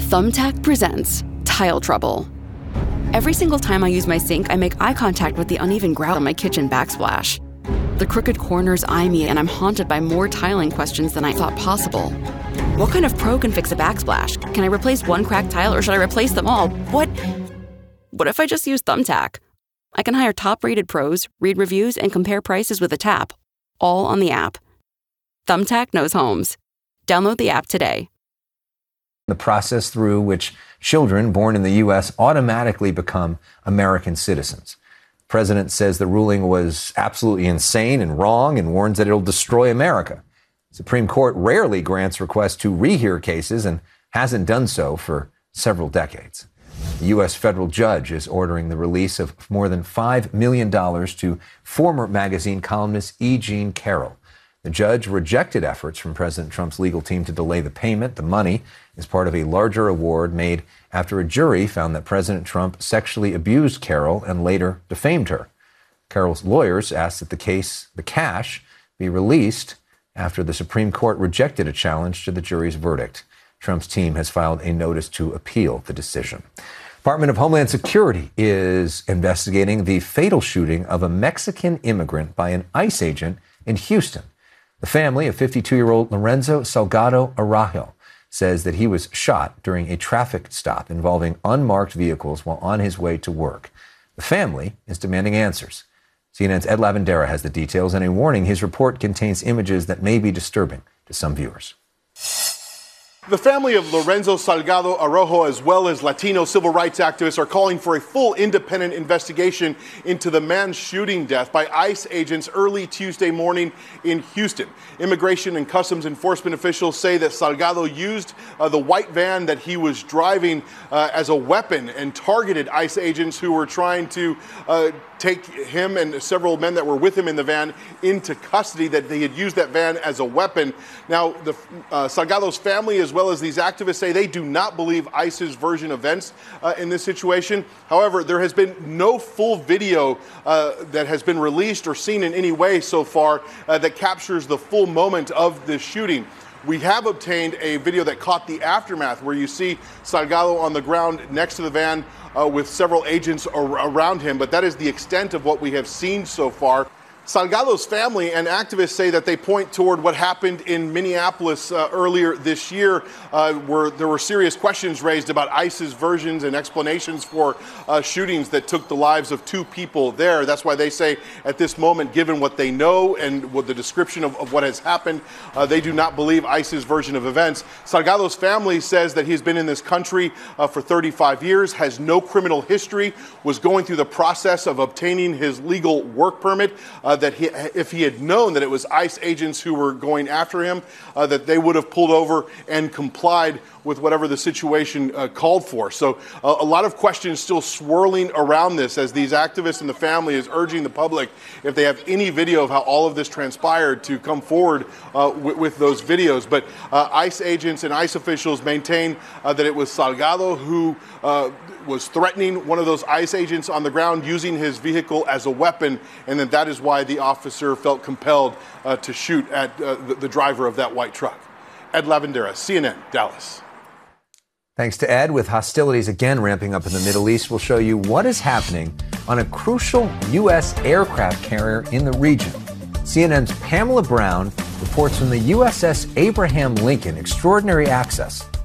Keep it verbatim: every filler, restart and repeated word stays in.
Thumbtack presents Tile Trouble. Every single time I use my sink, I make eye contact with the uneven grout on my kitchen backsplash. The crooked corners eye me, and I'm haunted by more tiling questions than I thought possible. What kind of pro can fix a backsplash? Can I replace one cracked tile, or should I replace them all? What? What if I just use Thumbtack? I can hire top-rated pros, read reviews, and compare prices with a tap, all on the app. Thumbtack knows homes. Download the app today. The process through which children born in the U S automatically become American citizens. The president says the ruling was absolutely insane and wrong and warns that it'll destroy America. The Supreme Court rarely grants requests to rehear cases and hasn't done so for several decades. The U S federal judge is ordering the release of more than five million dollars to former magazine columnist E. Jean Carroll. The judge rejected efforts from President Trump's legal team to delay the payment. The money is part of a larger award made after a jury found that President Trump sexually abused Carroll and later defamed her. Carroll's lawyers asked that the case, the cash, be released after the Supreme Court rejected a challenge to the jury's verdict. Trump's team has filed a notice to appeal the decision. Department of Homeland Security is investigating the fatal shooting of a Mexican immigrant by an ICE agent in Houston. The family of fifty-two-year-old Lorenzo Salgado Araujo says that he was shot during a traffic stop involving unmarked vehicles while on his way to work. The family is demanding answers. C N N's Ed Lavandera has the details and a warning his report contains images that may be disturbing to some viewers. The family of Lorenzo Salgado Araujo, as well as Latino civil rights activists, are calling for a full independent investigation into the man's shooting death by ICE agents early Tuesday morning in Houston. Immigration and Customs Enforcement officials say that Salgado used uh, the white van that he was driving uh, as a weapon and targeted ICE agents who were trying to uh, take him and several men that were with him in the van into custody, that they had used that van as a weapon. Now, the uh, Salgado's family, as well as these activists, say they do not believe ICE's version of events uh, in this situation. However, there has been no full video uh, that has been released or seen in any way so far uh, that captures the full moment of the shooting. We have obtained a video that caught the aftermath where you see Salgado on the ground next to the van uh, with several agents ar- around him, but that is the extent of what we have seen so far. Salgado's family and activists say that they point toward what happened in Minneapolis uh, earlier this year, uh, where there were serious questions raised about ICE's versions and explanations for uh, shootings that took the lives of two people there. That's why they say at this moment, given what they know and what the description of, of what has happened, uh, they do not believe ICE's version of events. Salgado's family says that he's been in this country uh, for thirty-five years, has no criminal history, was going through the process of obtaining his legal work permit, uh, that he, if he had known that it was ICE agents who were going after him, uh, that they would have pulled over and complied with whatever the situation uh, called for. So uh, a lot of questions still swirling around this as these activists and the family is urging the public, if they have any video of how all of this transpired, to come forward uh, with, with those videos. But uh, ICE agents and ICE officials maintain uh, that it was Salgado who uh, was threatening one of those ICE agents on the ground using his vehicle as a weapon, and that that is why the officer felt compelled uh, to shoot at uh, the, the driver of that white truck. Ed Lavandera, C N N, Dallas. Thanks to Ed. With hostilities again ramping up in the Middle East, we'll show you what is happening on a crucial U S aircraft carrier in the region. C N N's Pamela Brown reports from the U S S Abraham Lincoln. Extraordinary access